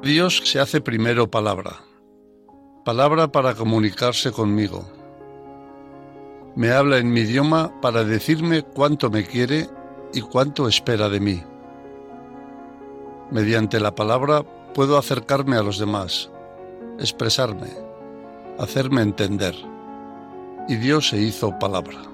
Dios se hace primero palabra para comunicarse conmigo. Me habla en mi idioma para decirme cuánto me quiere y cuánto espera de mí. Mediante la palabra puedo acercarme a los demás, expresarme, hacerme entender. Y Dios se hizo palabra.